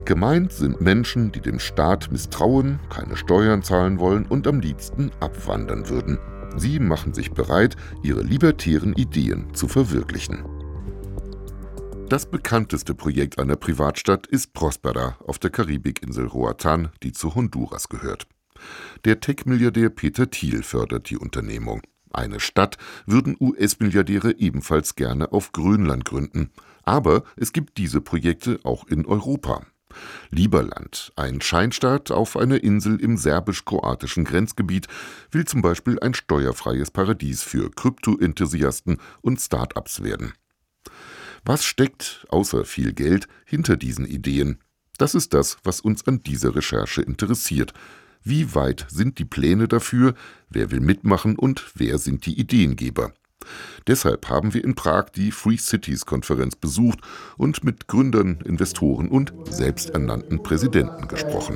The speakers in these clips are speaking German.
Gemeint sind Menschen, die dem Staat misstrauen, keine Steuern zahlen wollen und am liebsten abwandern würden. Sie machen sich bereit, ihre libertären Ideen zu verwirklichen. Das bekannteste Projekt einer Privatstadt ist Prospera auf der Karibikinsel Roatán, die zu Honduras gehört. Der Tech-Milliardär Peter Thiel fördert die Unternehmung. Eine Stadt würden US-Milliardäre ebenfalls gerne auf Grönland gründen. Aber es gibt diese Projekte auch in Europa. Liberland, ein Scheinstaat auf einer Insel im serbisch-kroatischen Grenzgebiet, will zum Beispiel ein steuerfreies Paradies für Krypto-Enthusiasten und Start-ups werden. Was steckt, außer viel Geld, hinter diesen Ideen? Das ist das, was uns an dieser Recherche interessiert. Wie weit sind die Pläne dafür? Wer will mitmachen und wer sind die Ideengeber? Deshalb haben wir in Prag die Free Cities-Konferenz besucht und mit Gründern, Investoren und selbsternannten Präsidenten gesprochen.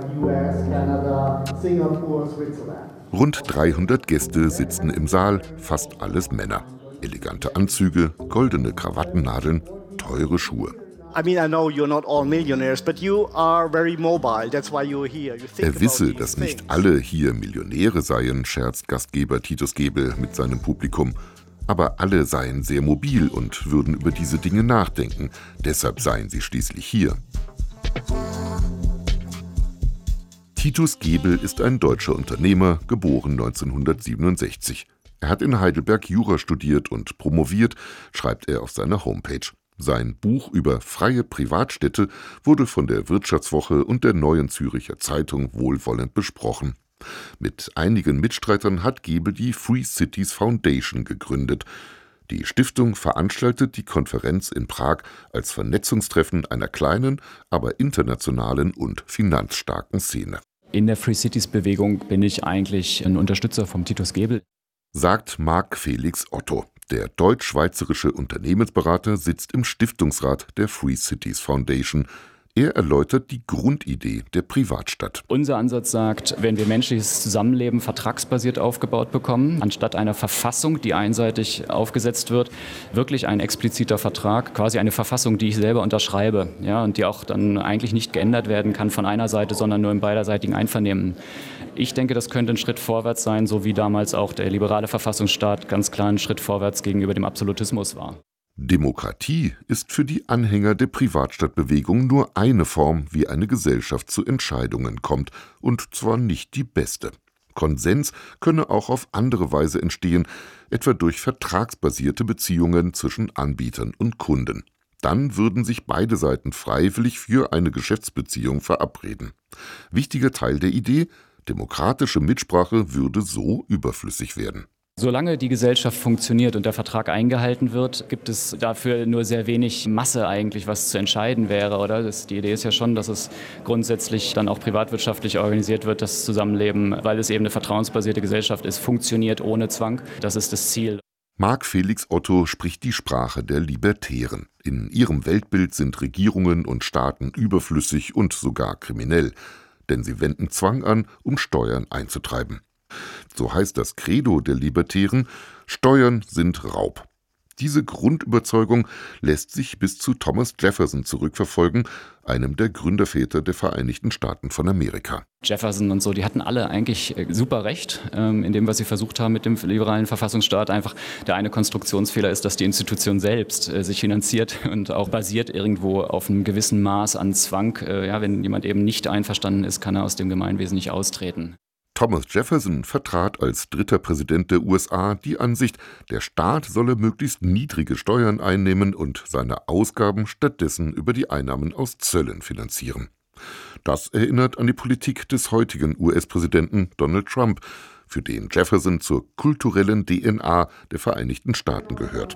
Rund 300 Gäste sitzen im Saal, fast alles Männer. Elegante Anzüge, goldene Krawattennadeln, teure Schuhe. Er wisse, dass nicht alle hier Millionäre seien, scherzt Gastgeber Titus Gebel mit seinem Publikum. Aber alle seien sehr mobil und würden über diese Dinge nachdenken. Deshalb seien sie schließlich hier. Titus Gebel ist ein deutscher Unternehmer, geboren 1967. Er hat in Heidelberg Jura studiert und promoviert, schreibt er auf seiner Homepage. Sein Buch über freie Privatstädte wurde von der Wirtschaftswoche und der Neuen Züricher Zeitung wohlwollend besprochen. Mit einigen Mitstreitern hat Gebel die Free Cities Foundation gegründet. Die Stiftung veranstaltet die Konferenz in Prag als Vernetzungstreffen einer kleinen, aber internationalen und finanzstarken Szene. In der Free Cities-Bewegung bin ich eigentlich ein Unterstützer vom Titus Gebel, sagt Marc Felix Otto. Der deutsch-schweizerische Unternehmensberater sitzt im Stiftungsrat der Free Cities Foundation. Er erläutert die Grundidee der Privatstadt. Unser Ansatz sagt, wenn wir menschliches Zusammenleben vertragsbasiert aufgebaut bekommen, anstatt einer Verfassung, die einseitig aufgesetzt wird, wirklich ein expliziter Vertrag, quasi eine Verfassung, die ich selber unterschreibe, ja, und die auch dann eigentlich nicht geändert werden kann von einer Seite, sondern nur im beiderseitigen Einvernehmen. Ich denke, das könnte ein Schritt vorwärts sein, so wie damals auch der liberale Verfassungsstaat ganz klar ein Schritt vorwärts gegenüber dem Absolutismus war. Demokratie ist für die Anhänger der Privatstadtbewegung nur eine Form, wie eine Gesellschaft zu Entscheidungen kommt, und zwar nicht die beste. Konsens könne auch auf andere Weise entstehen, etwa durch vertragsbasierte Beziehungen zwischen Anbietern und Kunden. Dann würden sich beide Seiten freiwillig für eine Geschäftsbeziehung verabreden. Wichtiger Teil der Idee: demokratische Mitsprache würde so überflüssig werden. Solange die Gesellschaft funktioniert und der Vertrag eingehalten wird, gibt es dafür nur sehr wenig Masse eigentlich, was zu entscheiden wäre, oder? Die Idee ist ja schon, dass es grundsätzlich dann auch privatwirtschaftlich organisiert wird, das Zusammenleben, weil es eben eine vertrauensbasierte Gesellschaft ist, funktioniert ohne Zwang. Das ist das Ziel. Marc Felix Otto spricht die Sprache der Libertären. In ihrem Weltbild sind Regierungen und Staaten überflüssig und sogar kriminell. Denn sie wenden Zwang an, um Steuern einzutreiben. So heißt das Credo der Libertären: Steuern sind Raub. Diese Grundüberzeugung lässt sich bis zu Thomas Jefferson zurückverfolgen, einem der Gründerväter der Vereinigten Staaten von Amerika. Jefferson und so, die hatten alle eigentlich super recht in dem, was sie versucht haben mit dem liberalen Verfassungsstaat. Einfach der eine Konstruktionsfehler ist, dass die Institution selbst sich finanziert und auch basiert irgendwo auf einem gewissen Maß an Zwang. Wenn jemand eben nicht einverstanden ist, kann er aus dem Gemeinwesen nicht austreten. Thomas Jefferson vertrat als dritter Präsident der USA die Ansicht, der Staat solle möglichst niedrige Steuern einnehmen und seine Ausgaben stattdessen über die Einnahmen aus Zöllen finanzieren. Das erinnert an die Politik des heutigen US-Präsidenten Donald Trump, für den Jefferson zur kulturellen DNA der Vereinigten Staaten gehört.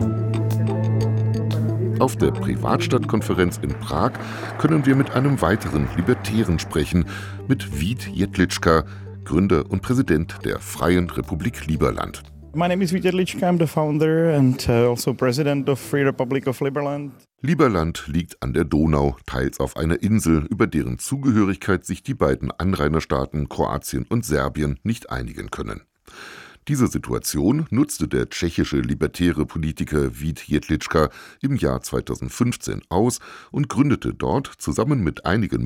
Auf der Privatstadtkonferenz in Prag können wir mit einem weiteren Libertären sprechen, mit Vít Jedlička, Gründer und Präsident der Freien Republik Liberland. My name is Vít Jedlička, I'm the founder and also president of Free Republic of Liberland. Liberland liegt an der Donau, teils auf einer Insel, über deren Zugehörigkeit sich die beiden Anrainerstaaten Kroatien und Serbien nicht einigen können. Diese Situation nutzte der tschechische libertäre Politiker Vít Jedlička im Jahr 2015 aus und gründete dort zusammen mit einigen